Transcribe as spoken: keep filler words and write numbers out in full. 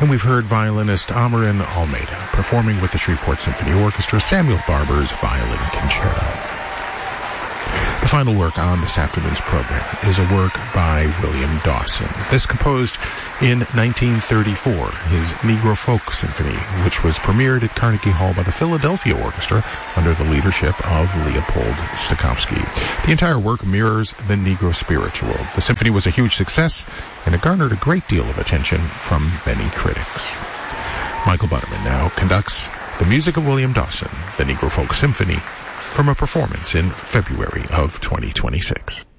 And we've heard violinist Amarin Almeida performing with the Shreveport Symphony Orchestra Samuel Barber's Violin Concerto. The final work on this afternoon's program is a work by William Dawson. This composed in nineteen thirty-four, his Negro Folk Symphony, which was premiered at Carnegie Hall by the Philadelphia Orchestra under the leadership of Leopold Stokowski. The entire work mirrors the Negro spiritual. The symphony was a huge success, and it garnered a great deal of attention from many critics. Michael Butterman now conducts the music of William Dawson, the Negro Folk Symphony, from a performance in February of twenty twenty-six.